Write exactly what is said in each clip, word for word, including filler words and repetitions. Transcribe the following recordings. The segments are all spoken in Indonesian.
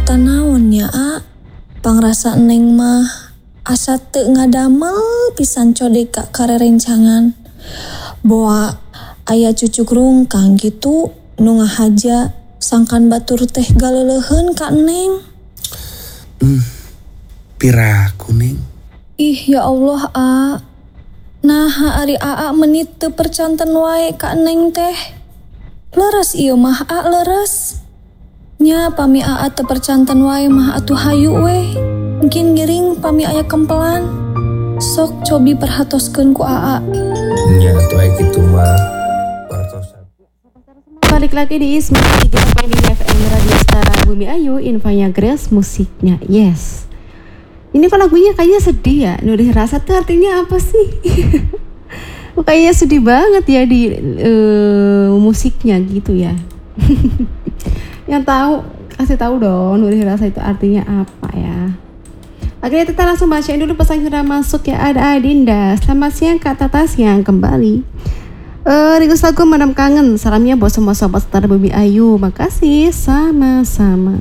Tanaonnya a pangrasa neng mah asa teu ngadamel pisan codeka kare rencangan. Boa aya cucuk rungkang gitu nu ngahaja sangkan batur teh galeuleheun ka Neng. Hmm, piraku Neng. Ih ya Allah a. Nah ari aa menit teu percanten wae ka Neng teh. Leres ieu mah a leres. Nya pami aa teu percanten wae mah atuh hayu we. Mungkin giring pami aya kempelan. Sok cobi perhatoskeun ku aa. Nya atuh aya kitu mah. Balik lagi di Ismi tiga koma lima F M Radio Setara Bumi Ayu, infonya Grace, musiknya Yes. Ini kok lagunya kayaknya sedih ya. Nurih rasa tuh artinya apa sih? Kayaknya sedih banget ya di uh, musiknya gitu ya. Yang tahu kasih tahu dong Nurih rasa itu artinya apa ya. Akhirnya kita langsung bacain dulu pesan yang sudah masuk ya. Ada Adinda, selamat siang Kak Tatas yang kembali. Uh, request lagu Madam Kangen. Salamnya buat semua sobat Setara Bumi Ayu. Makasih, sama-sama.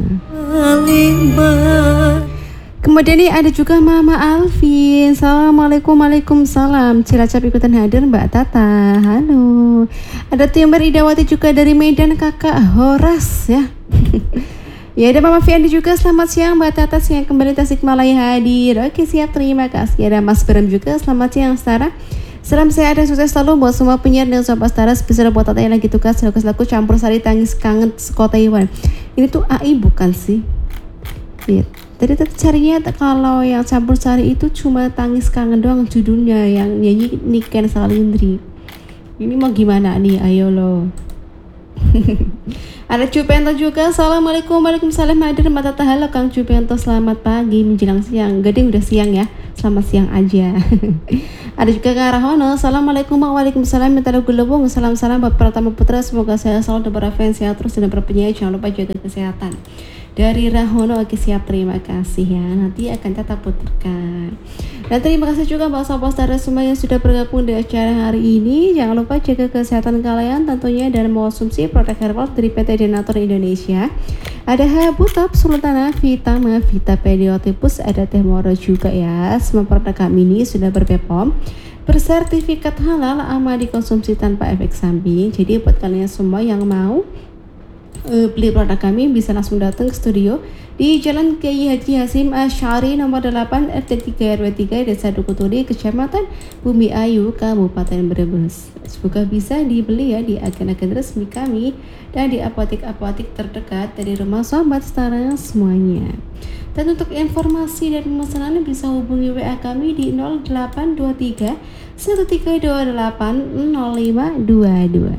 Kemudian nih ada juga Mama Alvin. Assalamualaikum, waalaikumsalam. Cilacap ikutan hadir Mbak Tata. Halo. Ada Timber Idawati juga dari Medan, Kakak Horas ya. Ya ada Mama Fiandi juga. Selamat siang Mbak Tata yang kembali Tasikmalaya hadir. Oke siap, terima kasih. Ada Mas Bram juga. Selamat siang Setara. Salam sehat dan sukses selalu buat semua penyiar dan sobat Setara, spesial buat Tata yang lagi tugas laku campur sari tangis kangen sekota Iwan. Ini tuh A I bukan sih? Lihat. Tadi tadi carinya kalau yang campur sari itu cuma tangis kangen doang judulnya, yang nyanyi Niken Salindri. Ini mau gimana nih? Ayo lo. Ada Cupento juga. Assalamualaikum, waalaikumsalam. Hadir Mbak Tata. Halo Kang Cupento, selamat pagi menjelang siang. Gading udah siang ya. Selamat siang aja. Ada juga Kak Rahono. Assalamualaikum, waalaikumsalam. Minta lagu lewung. Salam-salam buat Pratama Putra. Semoga saya selalu berafin sehat terus dan berpenyanyi. Jangan lupa jaga kesehatan. Dari Rahono, oke siap, terima kasih ya. Nanti akan tetap putarkan. Dan terima kasih juga Mbak Sobat Setara semua yang sudah bergabung di acara hari ini. Jangan lupa jaga kesehatan kalian tentunya dan mengonsumsi produk herbal dari P T Denatur Indonesia. Ada Habutop, Sultana, Vitama, Vita Pediotipus, ada Teh Moro juga ya. Semua produk kami ini sudah ber-B P O M, bersertifikat halal, aman dikonsumsi tanpa efek samping. Jadi buat kalian semua yang mau Uh, beli produk kami bisa langsung datang ke studio di Jalan Kiai Haji Hasim Asy'ari nomor delapan R T tiga R W tiga Desa Dukuturi, Kecamatan Bumi Ayu, Kabupaten Brebes. Semoga bisa dibeli ya di agen-agen resmi kami dan di apotek-apotek terdekat dari rumah sobat Setara semuanya. Dan untuk informasi dan pemesanan bisa hubungi W A kami di nol delapan dua tiga satu tiga dua delapan nol lima dua dua.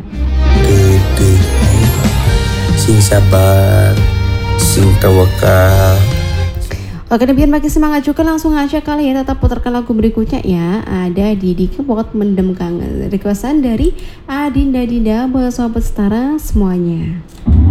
Sing sabar, sing tawakal. Oke, dan biar makin semangat juga langsung aja kalian tetap putarkan lagu berikutnya ya. Ada Didi Kempot Mendem Kangen, requestan dari Adinda Dinda buat sobat Setara semuanya.